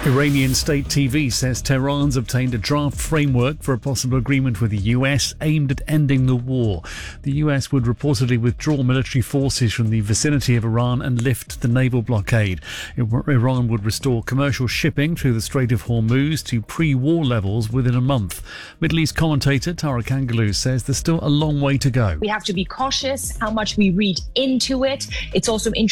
Iranian state TV says Tehran's obtained a draft framework for a possible agreement with the US aimed at ending the war. The US would reportedly withdraw military forces from the vicinity of Iran and lift the naval blockade. Iran would restore commercial shipping through the Strait of Hormuz to pre-war levels within a month. Middle East commentator Tara Kangaloo says there's still a long way to go. We have to be cautious how much we read into it. It's also